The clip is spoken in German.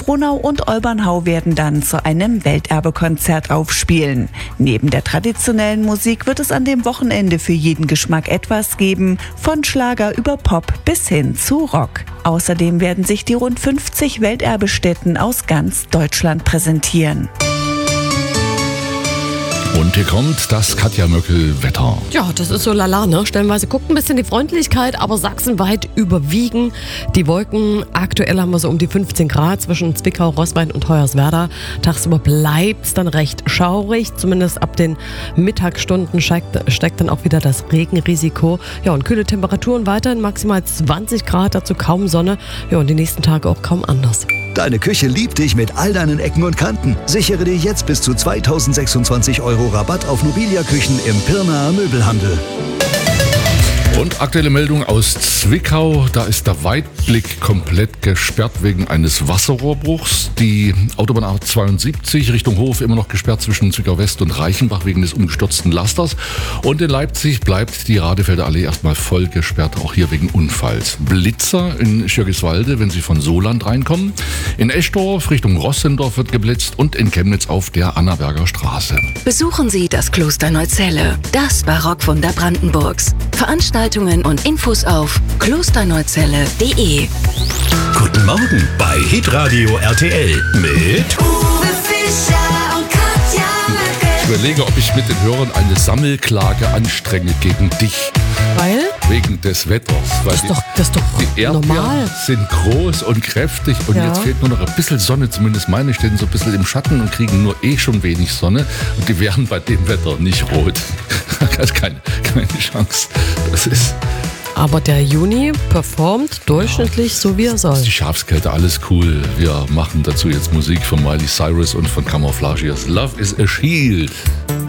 Frohnau und Olbernhau werden dann zu einem Welterbekonzert aufspielen. Neben der traditionellen Musik wird es an dem Wochenende für jeden Geschmack etwas geben, von Schlager über Pop bis hin zu Rock. Außerdem werden sich die rund 50 Welterbestätten aus ganz Deutschland präsentieren. Und hier kommt das Katja-Möckel-Wetter. Ja, das ist so lala, ne? Stellenweise guckt ein bisschen die Freundlichkeit, aber sachsenweit überwiegen die Wolken. Aktuell haben wir so um die 15 Grad zwischen Zwickau, Roßwein und Hoyerswerda. Tagsüber bleibt es dann recht schaurig. Zumindest ab den Mittagsstunden steigt dann auch wieder das Regenrisiko. Ja, und kühle Temperaturen weiterhin, maximal 20 Grad, dazu kaum Sonne. Ja, und die nächsten Tage auch kaum anders. Deine Küche liebt dich mit all deinen Ecken und Kanten. Sichere dir jetzt bis zu 2026 € Rabatt auf Nobilia-Küchen im Pirnaer Möbelhandel. Und aktuelle Meldung aus Zwickau, da ist der Weitblick komplett gesperrt wegen eines Wasserrohrbruchs. Die Autobahn A72 Richtung Hof immer noch gesperrt zwischen Zwickau West und Reichenbach wegen des umgestürzten Lasters. Und in Leipzig bleibt die Radefelder Allee erstmal voll gesperrt, auch hier wegen Unfalls. Blitzer in Schirgiswalde, wenn Sie von Soland reinkommen. In Eschdorf Richtung Rossendorf wird geblitzt und in Chemnitz auf der Annaberger Straße. Besuchen Sie das Kloster Neuzelle, das Barockwunder Brandenburgs. Veranstaltungen und Infos auf klosterneuzelle.de. Guten Morgen bei Hitradio RTL mit Uwe Fischer und Katja Möckel. Ich überlege, ob ich mit den Hörern eine Sammelklage anstrenge gegen dich. Weil? Wegen des Wetters. Weil Das ist doch die Erdbeeren normal. sind groß und kräftig und Ja. jetzt fehlt nur noch ein bisschen Sonne. Zumindest meine stehen so ein bisschen im Schatten und kriegen nur schon wenig Sonne. Und die wären bei dem Wetter nicht rot. Das ist keine Chance. Das ist Aber der Juni performt durchschnittlich so, wie er soll. die Schafskälte, alles cool. Wir machen dazu jetzt Musik von Miley Cyrus und von Camouflagiers. Love is a Shield.